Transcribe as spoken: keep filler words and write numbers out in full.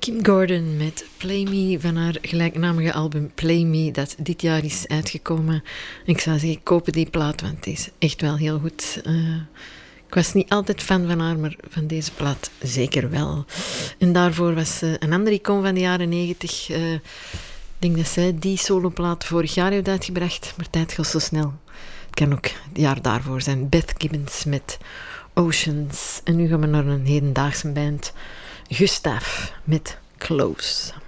Kim Gordon met Play Me van haar gelijknamige album Play Me, dat dit jaar is uitgekomen. Ik zou zeggen, kopen die plaat, want het is echt wel heel goed. Uh, ik was niet altijd fan van haar, maar van deze plaat zeker wel. En daarvoor was uh, een andere icoon van de jaren negentig. Uh, ik denk dat zij die soloplaat vorig jaar heeft uitgebracht, maar tijd gaat zo snel. Het kan ook het jaar daarvoor zijn. Beth Gibbons met Oceans. En nu gaan we naar een hedendaagse band. Gustav met Close.